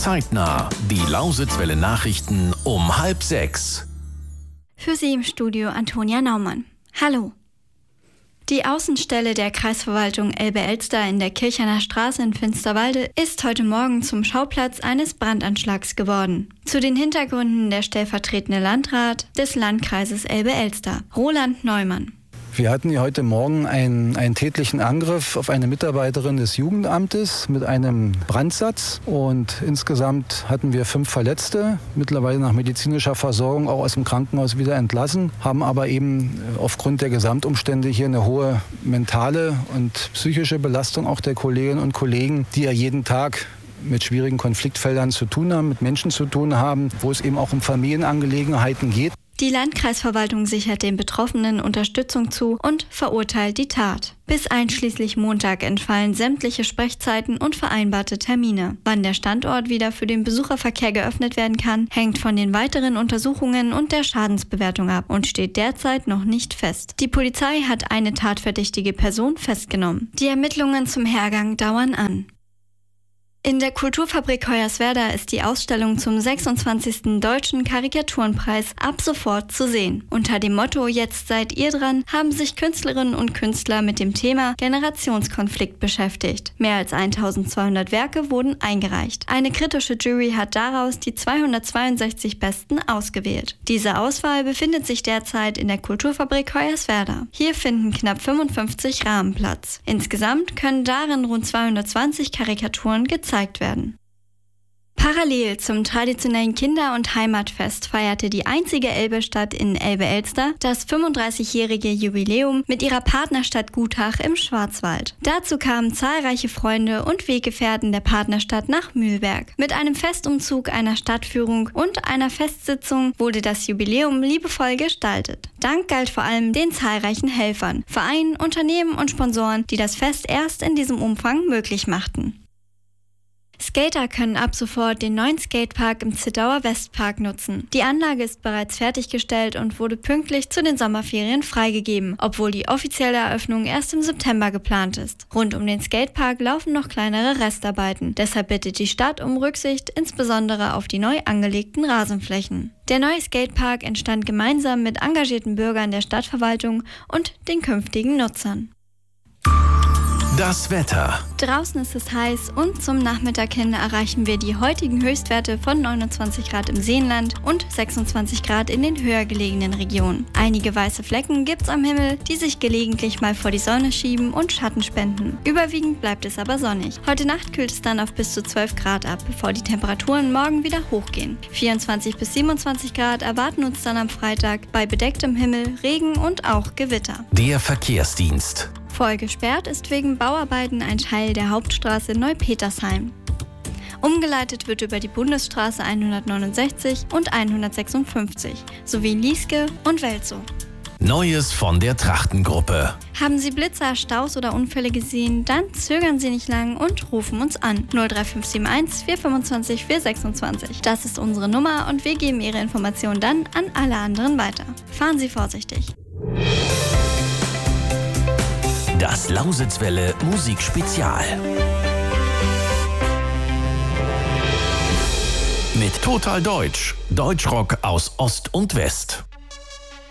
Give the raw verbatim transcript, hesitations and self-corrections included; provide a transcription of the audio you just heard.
Zeitnah. Die Lausitzwelle Nachrichten um halb sechs. Für Sie im Studio Antonia Naumann. Hallo. Die Außenstelle der Kreisverwaltung Elbe-Elster in der Kirchener Straße in Finsterwalde ist heute Morgen zum Schauplatz eines Brandanschlags geworden. Zu den Hintergründen der stellvertretende Landrat des Landkreises Elbe-Elster, Roland Neumann. Wir hatten hier heute Morgen einen, einen tätlichen Angriff auf eine Mitarbeiterin des Jugendamtes mit einem Brandsatz. Und insgesamt hatten wir fünf Verletzte, mittlerweile nach medizinischer Versorgung auch aus dem Krankenhaus wieder entlassen, haben aber eben aufgrund der Gesamtumstände hier eine hohe mentale und psychische Belastung auch der Kolleginnen und Kollegen, die ja jeden Tag mit schwierigen Konfliktfeldern zu tun haben, mit Menschen zu tun haben, wo es eben auch um Familienangelegenheiten geht. Die Landkreisverwaltung sichert den Betroffenen Unterstützung zu und verurteilt die Tat. Bis einschließlich Montag entfallen sämtliche Sprechzeiten und vereinbarte Termine. Wann der Standort wieder für den Besucherverkehr geöffnet werden kann, hängt von den weiteren Untersuchungen und der Schadensbewertung ab und steht derzeit noch nicht fest. Die Polizei hat eine tatverdächtige Person festgenommen. Die Ermittlungen zum Hergang dauern an. In der Kulturfabrik Hoyerswerda ist die Ausstellung zum sechsundzwanzigsten Deutschen Karikaturenpreis ab sofort zu sehen. Unter dem Motto „Jetzt seid ihr dran" haben sich Künstlerinnen und Künstler mit dem Thema Generationskonflikt beschäftigt. Mehr als eintausendzweihundert Werke wurden eingereicht. Eine kritische Jury hat daraus die zweihundertzweiundsechzig besten ausgewählt. Diese Auswahl befindet sich derzeit in der Kulturfabrik Hoyerswerda. Hier finden knapp fünfundfünfzig Rahmen Platz. Insgesamt können darin rund zweihundertzwanzig Karikaturen gezeigt werden. Parallel zum traditionellen Kinder- und Heimatfest feierte die einzige Elbestadt in Elbe-Elster das fünfunddreißigjährige Jubiläum mit ihrer Partnerstadt Gutach im Schwarzwald. Dazu kamen zahlreiche Freunde und Weggefährten der Partnerstadt nach Mühlberg. Mit einem Festumzug, einer Stadtführung und einer Festsitzung wurde das Jubiläum liebevoll gestaltet. Dank galt vor allem den zahlreichen Helfern, Vereinen, Unternehmen und Sponsoren, die das Fest erst in diesem Umfang möglich machten. Skater können ab sofort den neuen Skatepark im Zittauer Westpark nutzen. Die Anlage ist bereits fertiggestellt und wurde pünktlich zu den Sommerferien freigegeben, obwohl die offizielle Eröffnung erst im September geplant ist. Rund um den Skatepark laufen noch kleinere Restarbeiten. Deshalb bittet die Stadt um Rücksicht, insbesondere auf die neu angelegten Rasenflächen. Der neue Skatepark entstand gemeinsam mit engagierten Bürgern der Stadtverwaltung und den künftigen Nutzern. Das Wetter. Draußen ist es heiß und zum Nachmittag hin erreichen wir die heutigen Höchstwerte von neunundzwanzig Grad im Seenland und sechsundzwanzig Grad in den höher gelegenen Regionen. Einige weiße Flecken gibt's am Himmel, die sich gelegentlich mal vor die Sonne schieben und Schatten spenden. Überwiegend bleibt es aber sonnig. Heute Nacht kühlt es dann auf bis zu zwölf Grad ab, bevor die Temperaturen morgen wieder hochgehen. vierundzwanzig bis siebenundzwanzig Grad erwarten uns dann am Freitag bei bedecktem Himmel, Regen und auch Gewitter. Der Verkehrsdienst. Voll gesperrt ist wegen Bauarbeiten ein Teil der Hauptstraße Neupetersheim. Umgeleitet wird über die Bundesstraße hundertneunundsechzig und hundertsechsundfünfzig sowie Lieske und Welzow. Neues von der Trachtengruppe. Haben Sie Blitzer, Staus oder Unfälle gesehen? Dann zögern Sie nicht lang und rufen uns an. null drei fünf sieben eins vier fünfundzwanzig vier sechsundzwanzig. Das ist unsere Nummer und wir geben Ihre Informationen dann an alle anderen weiter. Fahren Sie vorsichtig. Das Lausitzwelle Musikspezial. Mit Total Deutsch. Deutschrock aus Ost und West.